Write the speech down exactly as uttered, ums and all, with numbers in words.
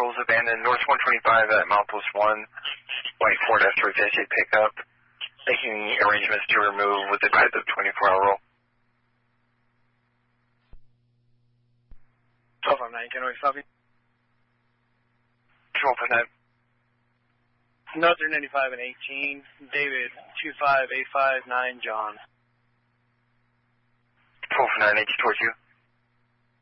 patrols abandoned North one twenty-five at Milepost one, white Ford Escort S J pickup, making arrangements to remove with advice of twenty-four hour roll. twelve five nine, can we stop you? twelve five nine. North three ninety-five and eighteen, David, two five eight five nine, John. twelve five nine, eighteen towards you.